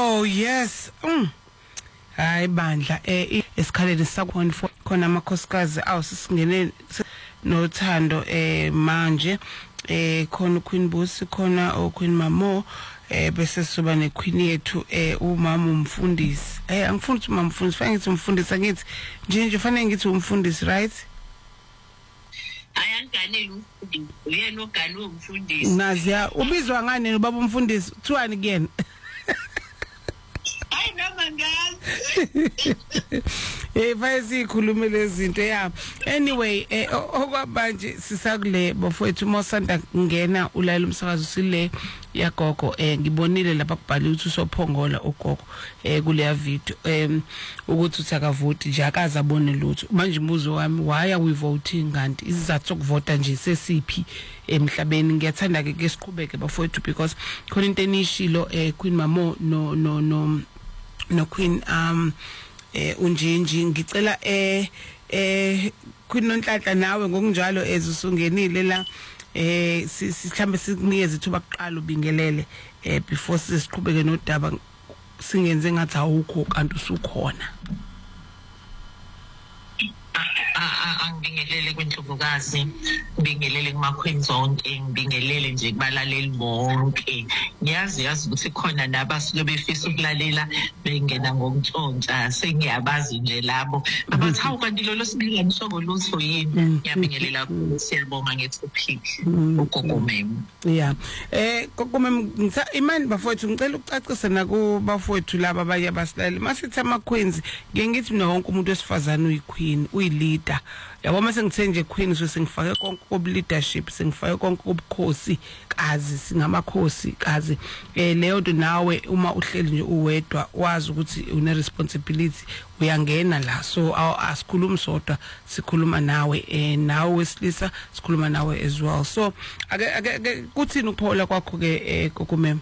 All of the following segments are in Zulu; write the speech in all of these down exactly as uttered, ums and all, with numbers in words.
Oh yes. Mm. Hayi bandla eh esikhaleni sakhona khona amakhosikazi awusisingene nothando eh manje eh khona uQueen Busi khona oQueen Mamo eh bese soba neQueen yethu eh umama umfundisi eh angifuni ukuthi umama umfundisi fanele ngithi umfundisi angithi nje nje fanele ngithi umfundisi right ayangane umfundisi uyena ogane umfundisi naziya ubizwa ngani ubaba umfundisi kuthiwani kuyena ay noma ngazi eh bayisi ikhulume lezinto yeah anyway eh okwabanje sisakule bafowethu mosanda ngena ulayela umsakazo sile yagogo eh ngibonile lapha kubhaliwe ukuthi usophongola ugogo eh kule video em ukuthi uthakavoti nje akaza abone lutho manje imbuzo wami waya we voting kanti isizathu sokuvota nje sesiphi emhlabeni ngiyathanda ke ke siqhubeke bafowethu because khona into enishilo eh Queen Mamo no no no no Queen um eh unjinji ngicela eh eh Queen Nonhlanhla nawe ngokunjalo ezusungenile la eh sihlambe sikunikeze ithuba kuqala ubingelele eh before siqhubeke nodaba singenze ngathi awukho kanti usukhona angibingelele kwinhlubukazi ngibingelele kumaQueen zonke ngibingelele nje kubalaleli bonke ngiyazi yazi ukuthi khona nabasuke befisa ukulalela bengena ngokuntshontsha sengiyabazi nje labo abathawu kanti lo losibiganisho ngolutho yini ngiyabingelela siyabonga ngethopic ugogomemo yeah eh gogomemo imani bafowethu ngicela ukucacisa naku bafowethu laba abanye abasilaleli masithi amaQueens ngiyengithi mina wonke umuntu wesifazana uyiQueen uyileader yabo mase ngithe nje Queen so sengifake konke kob leadership sengifake konke kobukhosi kazi singamakhosi kazi eh leyo nto nawe uma uhleli nje uwedwa wazi ukuthi une responsibility uyangena la so asikhulumi sodwa sikhuluma nawe eh nawe wesilisa sikhuluma nawe as well so ake kuthini ukuphola kwakho ke kokumema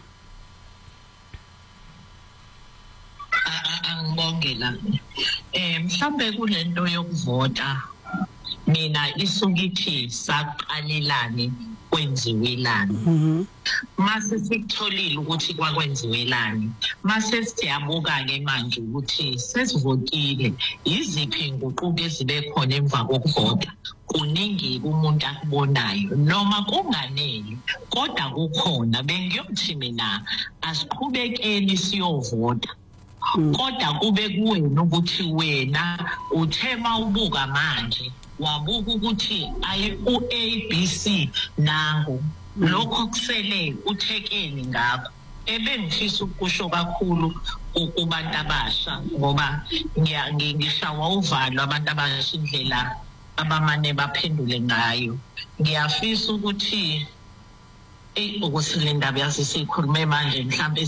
angibongela eh mhlambe kulento yokuvota mina isukithi saqalelane kwenziwelani mase sikutholile ukuthi kwakwenziwelani mase siyabuka ke manje ukuthi sesivotile iziphi inguquko ezibe khona emva kokuvota kuningi umuntu akubonayo noma kunganele kodwa kukhona bengiyothi mina asiqhubekeni siyovota kodwa kube kuwena ukuthi wena uthema ubuka manje wabuka ukuthi ayi uA B C nango lokho kusele uthekeni ngakho ebengifisa ukusho kakhulu kubantu abasha ngoba ngishawa uvalo abantu abasha indlela abamane baphendule ngayo ngiyafisa ukuthi eh ukusilinda beyasikhulume manje mhlambe